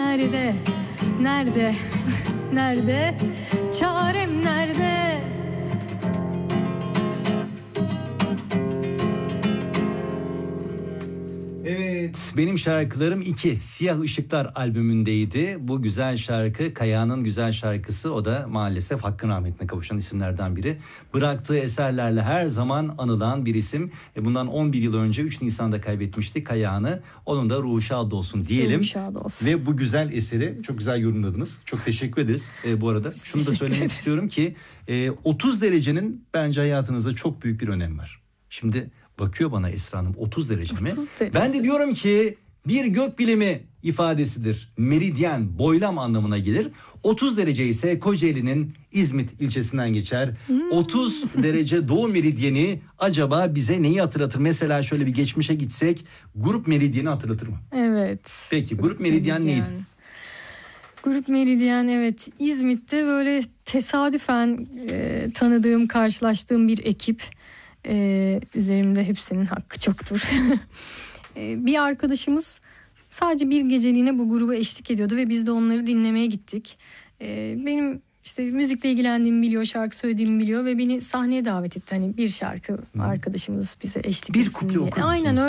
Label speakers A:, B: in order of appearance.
A: nerede? Nerede? Nerede? Çarem nerede?
B: Evet, benim şarkılarım 2 Siyah Işıklar albümündeydi. Bu güzel şarkı Kaya'nın güzel şarkısı. O da maalesef hakkın rahmetine kavuşan isimlerden biri. Bıraktığı eserlerle her zaman anılan bir isim. Bundan 11 yıl önce 3 Nisan'da kaybetmiştik Kaya'nı. Onun da ruhu şad olsun diyelim.
A: Ruhu şad olsun.
B: Ve bu güzel eseri çok güzel yorumladınız. Çok teşekkür ederiz bu arada. Şunu da söylemek istiyorum ki 30 derecenin bence hayatınızda çok büyük bir önemi var. Şimdi bakıyor bana Esra Hanım 30 derece mi?
A: 30 derece.
B: Ben de diyorum ki bir gökbilimi ifadesidir. Meridyen, boylam anlamına gelir. 30 derece ise Kocaeli'nin İzmit ilçesinden geçer. 30 derece doğu meridyeni acaba bize neyi hatırlatır? Mesela şöyle bir geçmişe gitsek grup meridyeni hatırlatır mı?
A: Evet.
B: Peki grup meridyen neydi?
A: Grup Meridyen, evet, İzmit'te böyle tesadüfen tanıdığım, karşılaştığım bir ekip. Üzerimde hepsinin hakkı çoktur. Bir arkadaşımız sadece bir geceliğine bu gruba eşlik ediyordu ve biz de onları dinlemeye gittik. Benim işte müzikle ilgilendiğimi biliyor, şarkı söylediğimi biliyor ve beni sahneye davet etti. Hani bir şarkı arkadaşımız bize eşlik etsin
B: Bir kuple
A: diye.
B: okur musunuz?
A: Aynen